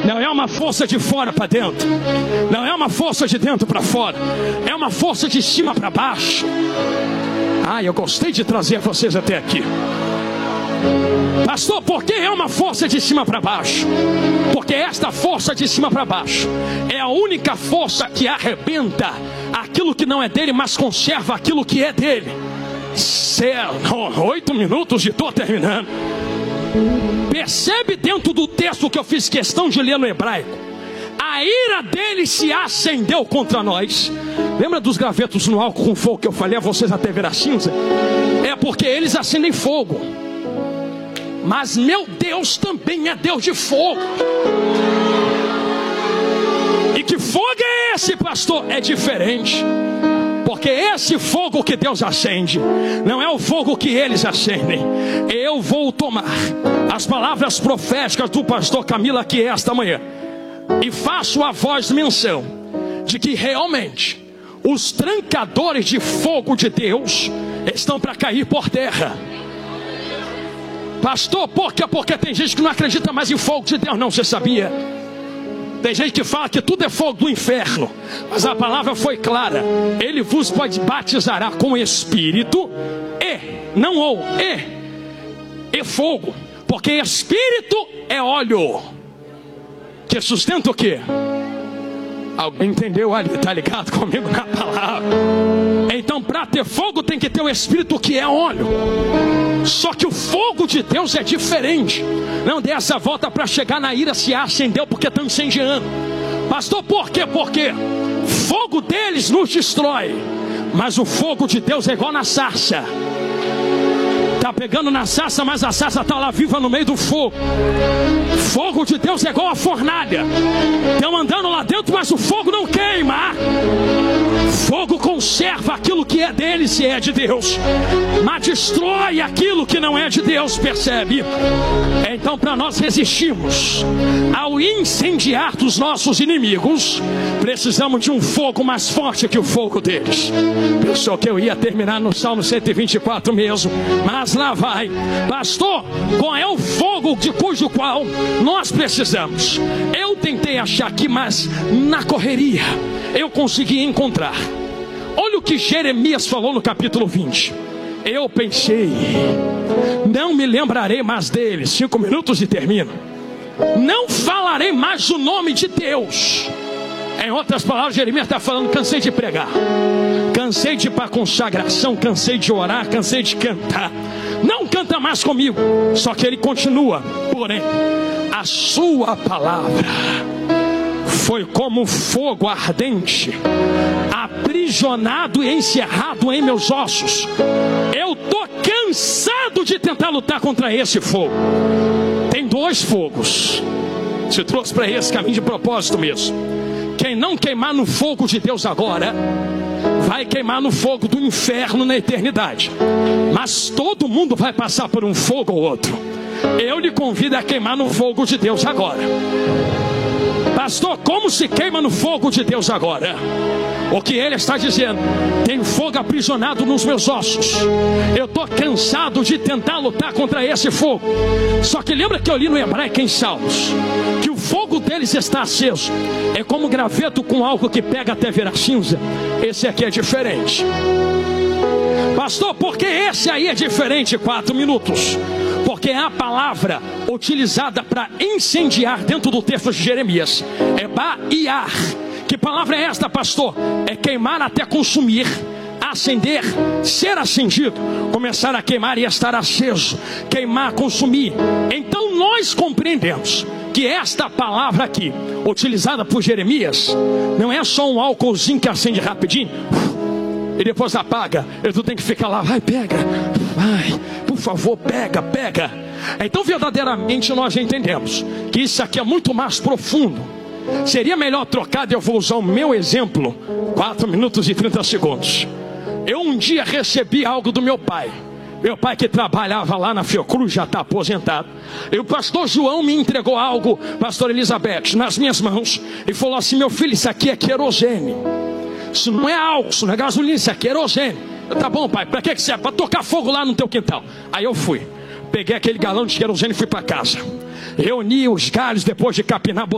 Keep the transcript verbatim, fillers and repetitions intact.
Não é uma força de fora para dentro. Não é uma força de dentro para fora. É uma força de cima para baixo. Ah, eu gostei de trazer vocês até aqui. Pastor, por que é uma força de cima para baixo? Porque esta força de cima para baixo é a única força que arrebenta aquilo que não é dele, mas conserva aquilo que é dele. Céu, oito minutos e estou terminando. Percebe dentro do texto que eu fiz questão de ler no hebraico? A ira dele se acendeu contra nós. Lembra dos gravetos no álcool com fogo que eu falei a vocês até ver a cinza? É porque eles acendem fogo. Mas meu Deus também é Deus de fogo. E que fogo é esse, pastor? É diferente. Porque esse fogo que Deus acende não é o fogo que eles acendem. Eu vou tomar as palavras proféticas do pastor Camila aqui esta manhã e faço a voz menção de que realmente os trancadores de fogo de Deus estão para cair por terra. Pastor, por quê? Porque tem gente que não acredita mais em fogo de Deus. Não, você sabia? Tem gente que fala que tudo é fogo do inferno. Mas a palavra foi clara. Ele vos batizará com Espírito e, não ou, e, e fogo. Porque Espírito é óleo que sustenta o quê? Alguém entendeu ali? Está ligado comigo na palavra? Então, para ter fogo tem que ter o Espírito que é óleo. Só que o fogo de Deus é diferente. Não dê essa volta para chegar na ira se acendeu porque estão incendiando. Pastor, por quê? Porque fogo deles nos destrói, mas o fogo de Deus é igual na sarça. Está pegando na sarça, mas a sarça está lá viva no meio do fogo. Fogo de Deus é igual a fornalha. Estão andando lá dentro, mas o fogo não queima. Fogo conserva aquilo que é dele, se é de Deus, mas destrói aquilo que não é de Deus, percebe? Então, para nós resistirmos ao incendiar dos nossos inimigos, precisamos de um fogo mais forte que o fogo deles. Pensou que eu ia terminar no Salmo cento e vinte e quatro mesmo, mas lá vai. Pastor, qual é o fogo de cujo qual nós precisamos? Eu tentei achar aqui, mas na correria eu consegui encontrar. Olha o que Jeremias falou no capítulo vinte. Eu pensei, não me lembrarei mais dele. Cinco minutos e termino. Não falarei mais o nome de Deus. Em outras palavras, Jeremias está falando, cansei de pregar, cansei de ir para consagração, cansei de orar, cansei de cantar. Não canta mais comigo. Só que ele continua. Porém, a sua palavra foi como fogo ardente, aprisionado e encerrado em meus ossos. Eu estou cansado de tentar lutar contra esse fogo. Tem dois fogos. Se trouxe para esse caminho de propósito mesmo. Quem não queimar no fogo de Deus agora, vai queimar no fogo do inferno na eternidade. Mas todo mundo vai passar por um fogo ou outro. Eu lhe convido a queimar no fogo de Deus agora. Pastor, como se queima no fogo de Deus agora? O que ele está dizendo: tem fogo aprisionado nos meus ossos. Eu estou cansado de tentar lutar contra esse fogo. Só que lembra que eu li no hebraico em Salmos que o fogo deles está aceso. É como graveto com algo que pega até virar cinza. Esse aqui é diferente. Pastor, por que esse aí é diferente? Quatro minutos. Porque a palavra utilizada para incendiar dentro do texto de Jeremias é baiar. Que palavra é esta, pastor? É queimar até consumir, acender, ser acendido, começar a queimar e estar aceso, queimar, consumir. Então nós compreendemos que esta palavra aqui, utilizada por Jeremias, não é só um álcoolzinho que acende rapidinho e depois apaga. Eu tenho que ficar lá, vai, pega, vai, por favor, pega, pega. Então verdadeiramente nós entendemos que isso aqui é muito mais profundo. Seria melhor trocar, eu vou usar o meu exemplo. quatro minutos e trinta segundos. Eu um dia recebi algo do meu pai. Meu pai que trabalhava lá na Fiocruz, já está aposentado. E o pastor João me entregou algo, pastor Elizabeth, nas minhas mãos. E falou assim: meu filho, isso aqui é querosene. Isso não é álcool, isso não é gasolina, isso é querosene. Eu, tá bom, pai, para que que serve? Para tocar fogo lá no teu quintal. Aí eu fui, peguei aquele galão de querosene e fui para casa. Reuni os galhos depois de capinar,